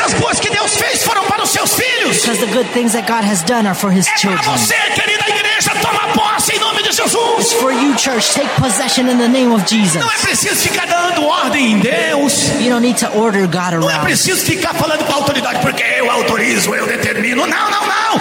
coisas boas que Deus fez foram para os seus filhos. Because the good things that God has done are for His É para children. você, querida igreja, toma posse em nome de Jesus. It's for you, church. Take possession in the name of Jesus. Não é preciso ficar dando ordem em Deus. You don't need to order God Não é around. preciso ficar falando com a autoridade, porque eu autorizo, eu determino. Não, não, não.